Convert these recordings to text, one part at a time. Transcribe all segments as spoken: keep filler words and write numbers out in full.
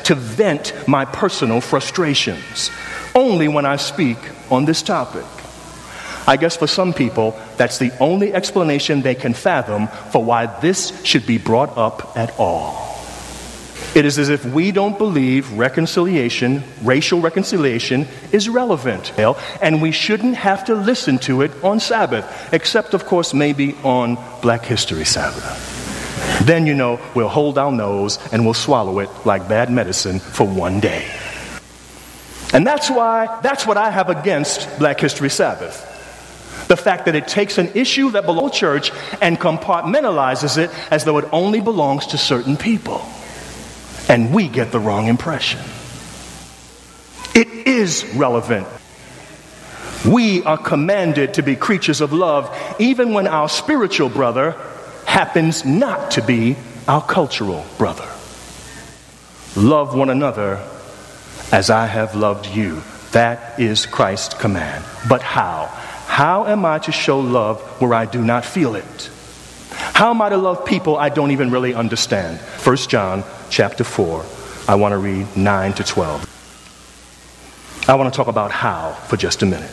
to vent my personal frustrations, only when I speak on this topic. I guess for some people, that's the only explanation they can fathom for why this should be brought up at all. It is as if we don't believe reconciliation, racial reconciliation, is relevant, and we shouldn't have to listen to it on Sabbath, except, of course, maybe on Black History Sabbath. Then, you know, we'll hold our nose and we'll swallow it like bad medicine for one day. And that's why, that's what I have against Black History Sabbath. The fact that it takes an issue that belongs to the church and compartmentalizes it as though it only belongs to certain people. And we get the wrong impression. It is relevant. We are commanded to be creatures of love, even when our spiritual brother happens not to be our cultural brother. Love one another as I have loved you. That is Christ's command. But how? How am I to show love where I do not feel it? How am I to love people I don't even really understand? First John chapter four, I want to read nine to twelve. I want to talk about how for just a minute.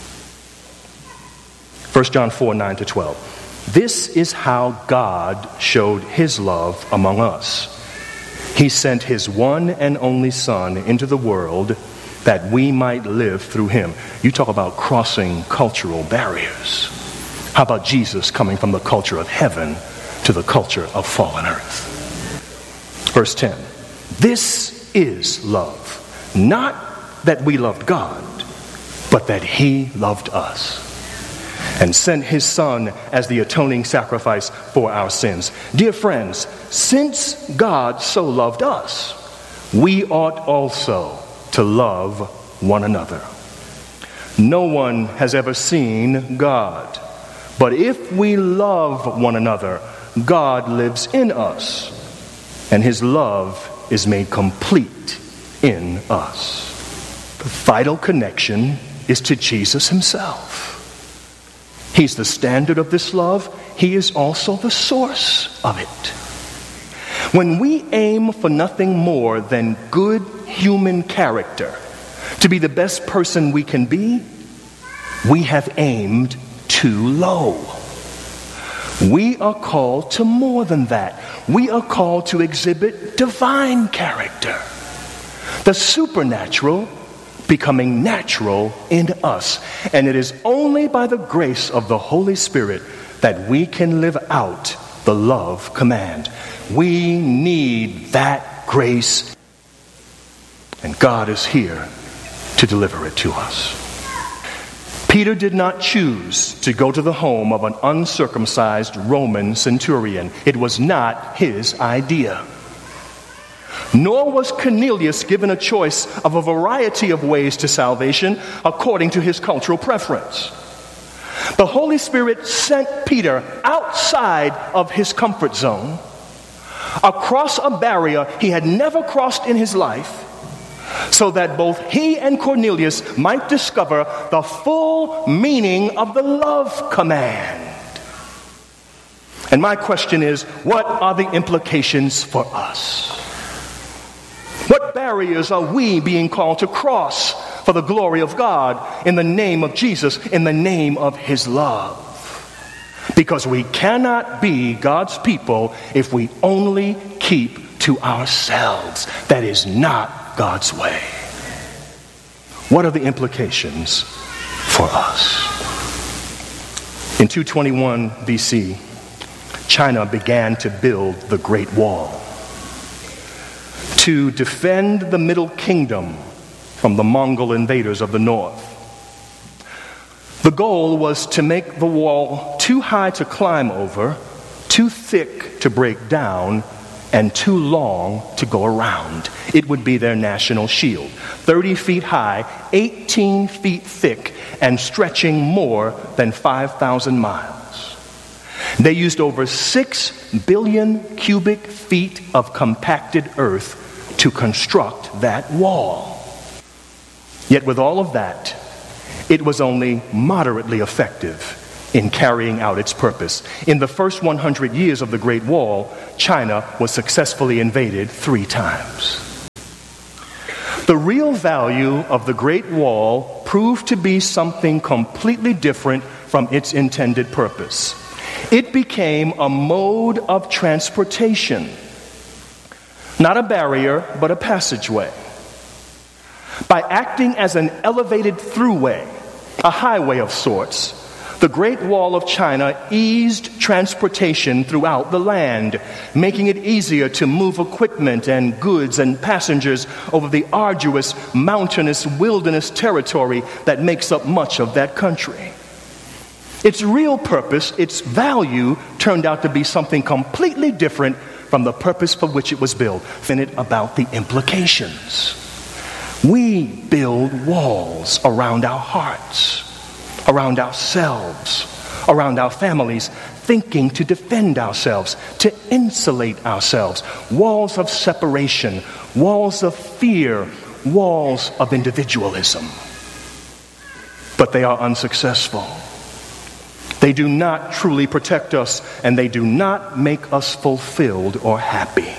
First John four, nine to twelve. This is how God showed his love among us. He sent his one and only Son into the world that we might live through him. You talk about crossing cultural barriers. How about Jesus coming from the culture of heaven to the culture of fallen earth? Verse ten. This is love, not that we loved God, but that he loved us and sent his Son as the atoning sacrifice for our sins. Dear friends, since God so loved us, we ought also to love one another. No one has ever seen God, but if we love one another, God lives in us, and his love is made complete in us. The vital connection is to Jesus himself. He's the standard of this love. He is also the source of it. When we aim for nothing more than good human character, to be the best person we can be, we have aimed too low. We are called to more than that. We are called to exhibit divine character, the supernatural becoming natural in us. And it is only by the grace of the Holy Spirit that we can live out the love command. We need that grace, and God is here to deliver it to us. Peter did not choose to go to the home of an uncircumcised Roman centurion. It was not his idea. Nor was Cornelius given a choice of a variety of ways to salvation according to his cultural preference. The Holy Spirit sent Peter outside of his comfort zone, across a barrier he had never crossed in his life, so that both he and Cornelius might discover the full meaning of the love command. And my question is, what are the implications for us? What barriers are we being called to cross for the glory of God in the name of Jesus, in the name of his love? Because we cannot be God's people if we only keep to ourselves. That is not God's way. What are the implications for us? In two twenty-one B C, China began to build the Great Wall to defend the Middle Kingdom from the Mongol invaders of the north. The goal was to make the wall too high to climb over, too thick to break down, and too long to go around. It would be their national shield. thirty feet high, eighteen feet thick, and stretching more than five thousand miles. They used over six billion cubic feet of compacted earth to construct that wall. Yet with all of that, it was only moderately effective in carrying out its purpose. In the first one hundred years of the Great Wall, China was successfully invaded three times. The real value of the Great Wall proved to be something completely different from its intended purpose. It became a mode of transportation, not a barrier, but a passageway. By acting as an elevated throughway, a highway of sorts, the Great Wall of China eased transportation throughout the land, making it easier to move equipment and goods and passengers over the arduous, mountainous, wilderness territory that makes up much of that country. Its real purpose, its value, turned out to be something completely different from the purpose for which it was built. Think about the implications. We build walls around our hearts, around ourselves, around our families, thinking to defend ourselves, to insulate ourselves. Walls of separation, walls of fear, walls of individualism. But they are unsuccessful. They do not truly protect us, and they do not make us fulfilled or happy.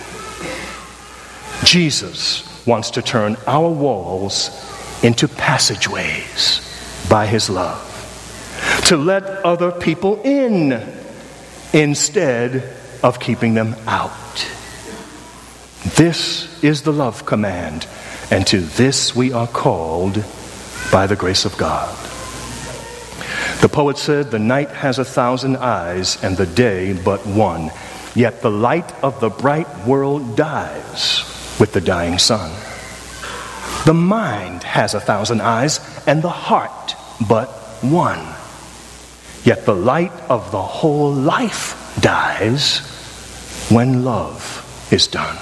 Jesus wants to turn our walls into passageways by his love, to let other people in instead of keeping them out. This is the love command, and to this we are called by the grace of God. The poet said, "The night has a thousand eyes and the day but one. Yet the light of the bright world dies with the dying sun. The mind has a thousand eyes and the heart but one. Yet the light of the whole life dies when love is done."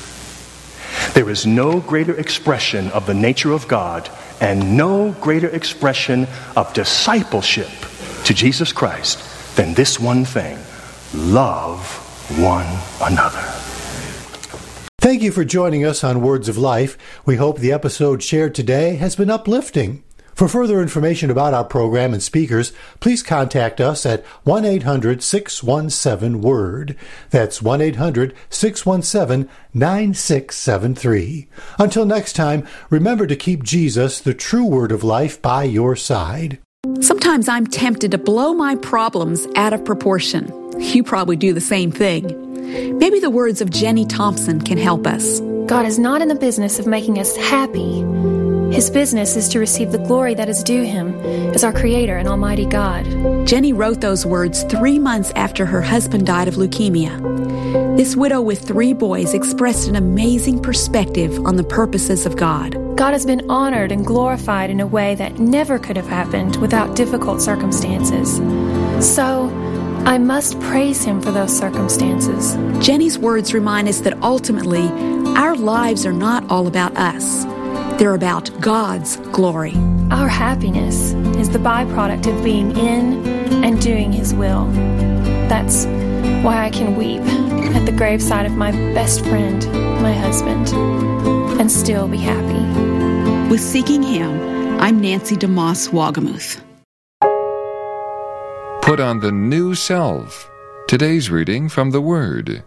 There is no greater expression of the nature of God and no greater expression of discipleship to Jesus Christ than this one thing: love one another. Thank you for joining us on Words of Life. We hope the episode shared today has been uplifting. For further information about our program and speakers, please contact us at one eight hundred six one seven WORD. That's one eight hundred six one seven nine six seven three. Until next time, remember to keep Jesus, the true Word of Life, by your side. Sometimes I'm tempted to blow my problems out of proportion. You probably do the same thing. Maybe the words of Jenny Thompson can help us. God is not in the business of making us happy. His business is to receive the glory that is due him as our Creator and Almighty God. Jenny wrote those words three months after her husband died of leukemia. This widow with three boys expressed an amazing perspective on the purposes of God. God has been honored and glorified in a way that never could have happened without difficult circumstances. So, I must praise him for those circumstances. Jenny's words remind us that ultimately, our lives are not all about us. They're about God's glory. Our happiness is the byproduct of being in and doing his will. That's why I can weep at the graveside of my best friend, my husband, and still be happy. With Seeking Him, I'm Nancy DeMoss Wagamuth. Put on the new self. Today's reading from the Word.